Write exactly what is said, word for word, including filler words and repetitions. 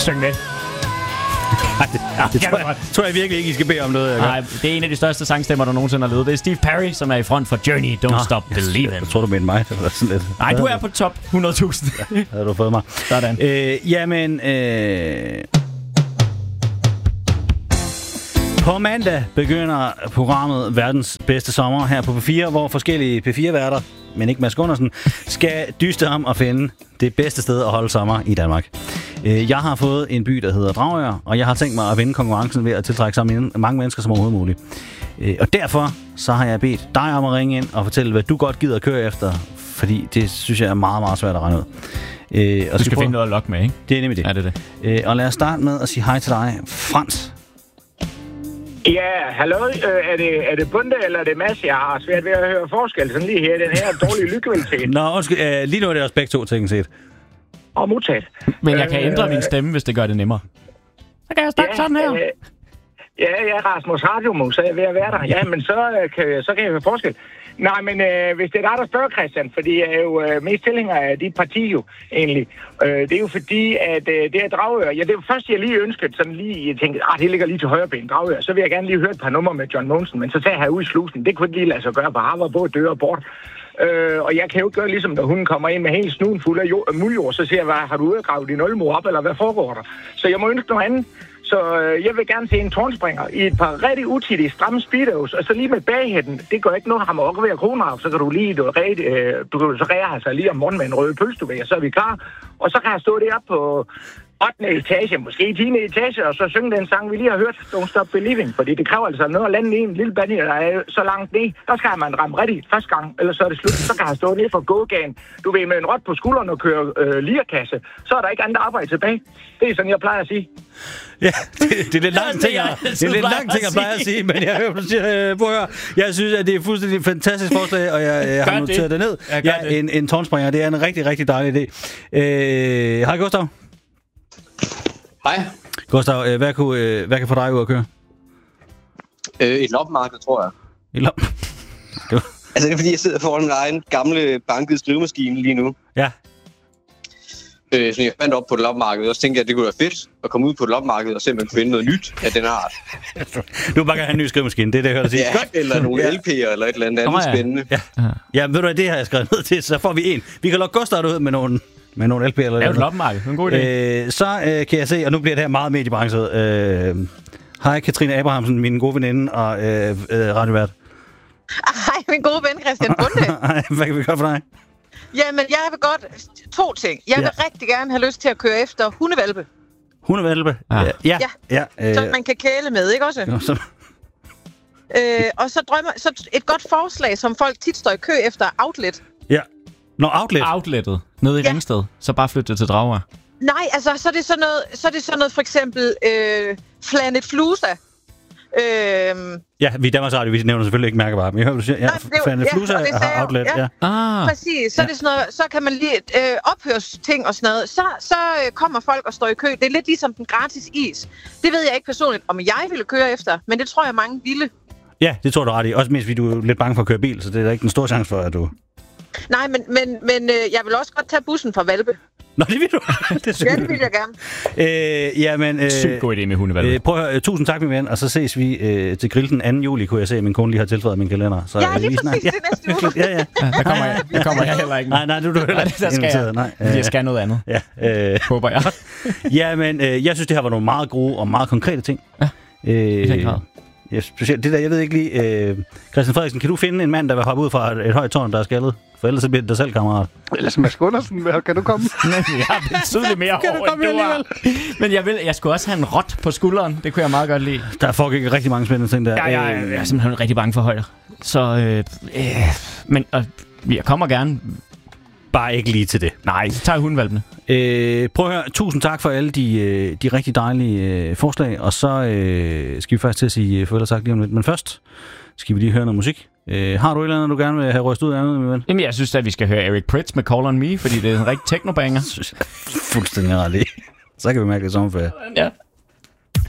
Syng med. Ej, det, ja, det tror, jeg, tror jeg virkelig ikke, I skal bede om noget. Nej, det er en af de største sangstemmer, der nogensinde har levet. Det er Steve Perry, som er i front for Journey, Don't Nå, Stop Believin'. Jeg tror, du mente mig. Det var sådan lidt. Nej, du er på top hundrede tusind. Ja, havde du fået mig. Sådan. Øh, jamen, øh... på mandag begynder programmet Verdens Bedste Sommer her på P fire, hvor forskellige P fire-værter, men ikke Mads Gundersen, skal dyste om at finde det bedste sted at holde sommer i Danmark. Jeg har fået en by, der hedder Dragør, og jeg har tænkt mig at vinde konkurrencen ved at tiltrække så mange mennesker som overhovedet muligt. Og derfor så har jeg bedt dig om at ringe ind og fortælle, hvad du godt gider at køre efter, fordi det synes jeg er meget, meget svært at regne ud. Og du skal prøve... finde noget at lokke med, ikke? Det er nemlig det. Er det det? Og lad os starte med at sige hej til dig, Frans. Ja, hallo. Er det, er det Bunde, eller er det Mads? Jeg har svært ved at høre forskel sådan lige her. Den her dårlige lydkvalitet. Nå, undskyld. Øh, lige nu er det også begge to ting set. Og modtaget. Men jeg kan øh, ændre min stemme, hvis det gør det nemmere. Så kan jeg snakke ja, sådan her. Øh, ja, jeg er Rasmus Radiomus, så jeg er ved at være der. Ja, men så kan, så kan jeg høre forskel. Nej, men øh, hvis det er dig, der spørger, Christian, fordi jeg er jo øh, mest tilhænger af dit parti jo, egentlig. Øh, det er jo fordi, at øh, det er Dragør. Ja, det er jo først, jeg lige ønskede, sådan lige, jeg tænkte, ah, det ligger lige til højre ben, Dragør. Så vil jeg gerne lige høre et par numre med John Mogensen, men så tager jeg ud i slusen. Det kunne ikke lige lade sig gøre, for han var både dør og bort. Øh, og jeg kan jo ikke gøre ligesom, når hunden kommer ind med hele snuden fuld af jord, muljord, så siger jeg, hvad, har du udgravet din oldemor op, eller hvad foregår der? Så jeg må ønske noget andet. Så øh, jeg vil gerne se en tårnspringer i et par rigtig utidige, stramme speedos, og så lige med baghætten. Det gør ikke noget, ham og ved kroner, så kan du lige, du, red, øh, du kan så rære sig lige om morgenen med en rød pølsevæg, og så er vi klar. Og så kan jeg stå deroppe på ottende etage, måske tiende etage, og så synge den sang, vi lige har hørt, Don't Stop Believing, fordi det kræver altså noget at lande i en lille bande, der er så langt ned. Der skal man ramme rigtig første gang, eller så er det slut. Så kan jeg stå ned for gågaden, du ved, med en rot på skulderen og køre øh, lierkasse. Så er der ikke andet arbejde tilbage. Det er sådan, jeg plejer at sige. Ja, det, det er lidt langt ting, jeg, det er lidt langt ting, jeg plejer at sige, men jeg hører, du siger, øh, prøv at høre, jeg synes, at det er fuldstændig et fantastisk forslag, og jeg, jeg har noteret det, det ned. Ja, det. en, en tårnspringer, det er en rigtig, rigtig dejlig idé. Øh, hej, Gustav. Hej. Gustav, øh, hvad, kunne, øh, hvad kan få dig ud at køre? Øh, et loppemarked, tror jeg. Et lop? Altså, det er fordi, jeg sidder foran min egen gamle bankede skrivemaskine lige nu. Ja. Øh, så jeg fandt op på et loppemarked, og så tænkte jeg, at det kunne være fedt at komme ud på et loppemarked og simpelthen finde noget nyt af den art. Du vil bare gerne have en ny skrivemaskine, det er det, jeg hørte dig sige. Ja, godt. Eller nogle ja. L P'er eller et eller andet, andet ja. spændende. Ja. ja, ved du hvad, det har jeg skrevet ned til, så får vi en. Vi kan lukke Gustav ud med nogle... med nogle L P'er eller noget. Det er jo et loppemarked, en god idé. Øh, så øh, kan jeg se, og nu bliver det her meget mediebranchet. Øh, hej, Katrine Abrahamsen, min gode veninde og øh, øh, radiovært. Hej, min gode ven, Christian Bunde. Hej, hvad kan vi gøre for dig? Jamen, jeg vil godt... To ting. Jeg vil ja. rigtig gerne have lyst til at køre efter hundevalpe. Hundevalpe? Ah. Ja. ja. ja øh. Som man kan kæle med, ikke også? Jo, så... øh, og så drømmer... Så et godt forslag, som folk tit står i kø efter, outlet. Ja. Nå, outlet. Outlettet. Nede i ja. Ringsted. Så bare flytte det til Dragør. Nej, altså, så er det sådan noget, så er det sådan noget for eksempel øh, Planet Flusa. Øhm, ja, vi i Danmarks Radio, vi nævner selvfølgelig ikke mærkevarer, men jeg hører, du siger, ja, Planet ja, Flusa har outlet. Ja. Ja. Ah. Præcis, så, ja. er det sådan noget, så kan man lige øh, ophøres ting og sådan noget. Så, så øh, kommer folk og står i kø. Det er lidt ligesom den gratis is. Det ved jeg ikke personligt, om jeg ville køre efter, men det tror jeg, mange ville. Ja, det tror du ret i. Også mest, fordi du er lidt bange for at køre bil, så det er der ikke en stor chance for, at du... Nej, men, men, men øh, jeg vil også godt tage bussen fra Valpe. Nå, det vil du. det ja, det vil jeg gerne. Øh, ja, men... Øh, Sygt god idé med hundevalpe. Øh, prøv at høre, tusind tak, min ven, og så ses vi øh, til grill den anden juli, kunne jeg se, at min kone lige har tilføjet min kalender. Så, ja, lige præcis, det næste uge. ja, ja. Der kommer jeg, der kommer jeg heller ikke. Nej, nej, du er heller ikke. Der skal jeg. Nej, øh, jeg skal noget andet. Ja, øh, håber jeg. ja, men øh, jeg synes, det her var nogle meget gode og meget konkrete ting. Ja, øh, i grad. Ja, specielt det der, jeg ved ikke lige... Øh, Christian Frederiksen, kan du finde en mand, der vil hoppe ud fra et, et højt tårn, der er skaldet? For ellers så bliver det dig selv, kammerat. Ellers Mads Gundersen, kan du komme? Nej, jeg har betydeligt mere hår, end du har. Men jeg, vil, jeg skulle også have en rot på skulderen. Det kunne jeg meget godt lide. Der foregik rigtig mange spændende ting der. Ja, ja, jeg er simpelthen rigtig bange for højder. Så, øh, øh, men øh, jeg kommer gerne... Bare ikke lige til det. Nej, så tager jeg hundevalpene. Øh, prøv at høre. Tusind tak for alle de, de rigtig dejlige øh, forslag. Og så øh, skal vi faktisk til at sige farvel og tak lige om lidt. Men først skal vi lige høre noget musik. Øh, har du et eller andet, du gerne vil have rystet ud af andet, min ven? Jamen, jeg synes at vi skal høre Eric Prydz med Call on Me, fordi det er en rigtig technobanger. Fuldstændig ret lige. Så kan vi mærke det sommerferie. Ja.